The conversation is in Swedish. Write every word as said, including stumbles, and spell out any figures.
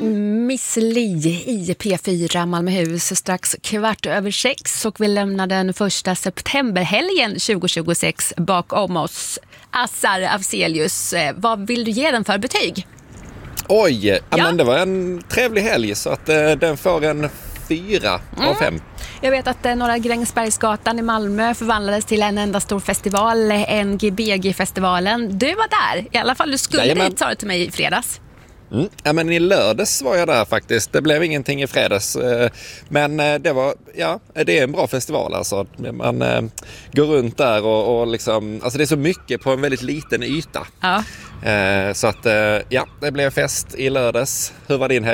Miss Li i P fyra Malmöhus strax kvart över sex och vi lämnar den första septemberhelgen tjugohundratjugosex bakom oss. Assar Afzelius, vad vill du ge den för betyg? Oj, ja. Ja. Men det var en trevlig helg så att uh, den får en fyra mm. av fem. Jag vet att uh, Norra Grängesbergsgatan i Malmö förvandlades till en enda stor festival, N G B G-festivalen. Du var där, i alla fall du skulle Jajamän. dit, sa du till mig i fredags. Mm. Ja, men i lördags var jag där faktiskt. Det blev ingenting i fredags. Men det var, ja, det är en bra festival alltså. Man äh, går runt där och, och liksom, alltså det är så mycket på en väldigt liten yta. Ja. Äh, så att, äh, ja, det blev fest i lördags. Hur var din helg?